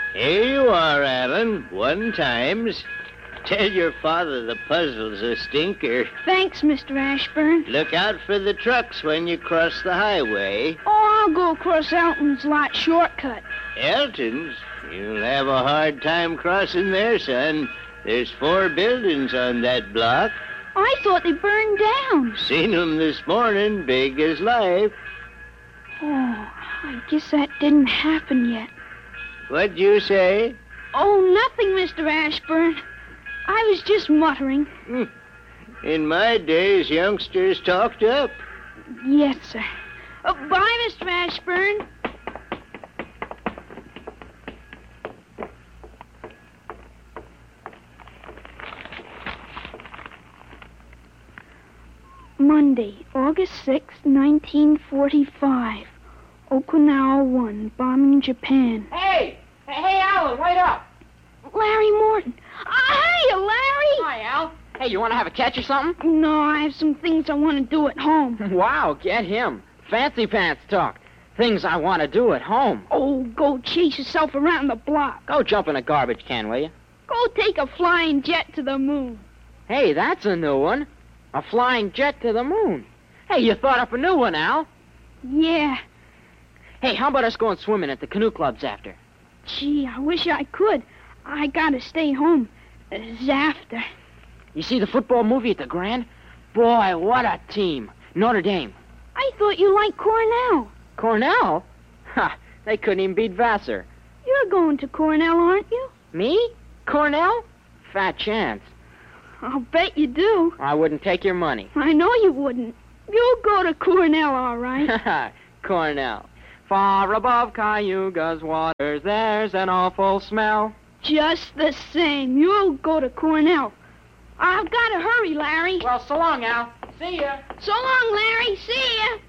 Here you are, Alan. 1 times. Tell your father the puzzle's a stinker. Thanks, Mr. Ashburn. Look out for the trucks when you cross the highway. Oh, I'll go across Elton's lot shortcut. Elton's? You'll have a hard time crossing there, son. There's 4 buildings on that block. I thought they burned down. Seen 'em this morning, big as life. Oh, I guess that didn't happen yet. What'd you say? Oh, nothing, Mr. Ashburn. I was just muttering. In my days, youngsters talked up. Yes, sir. Bye, Mr. Ashburn. Monday, August 6th, 1945. Okinawa 1, bombing Japan. Hey, Alan, wait up. Larry Morton. Hiya, Larry. Hi, Al. Hey, you want to have a catch or something? No, I have some things I want to do at home. Wow, get him. Fancy pants talk. Things I want to do at home. Oh, go chase yourself around the block. Go jump in a garbage can, will you? Go take a flying jet to the moon. Hey, that's a new one. A flying jet to the moon. Hey, you thought up a new one, Al. Yeah. Hey, how about us going swimming at the canoe clubs after? Gee, I wish I could. I gotta stay home. After. You see the football movie at the Grand? Boy, what a team. Notre Dame. I thought you liked Cornell. Cornell? Ha, they couldn't even beat Vassar. You're going to Cornell, aren't you? Me? Cornell? Fat chance. I'll bet you do. I wouldn't take your money. I know you wouldn't. You'll go to Cornell, all right. Cornell. Far above Cayuga's waters, there's an awful smell. Just the same, you'll go to Cornell. I've got to hurry, Larry. Well, so long, Al. See ya. So long, Larry. See ya.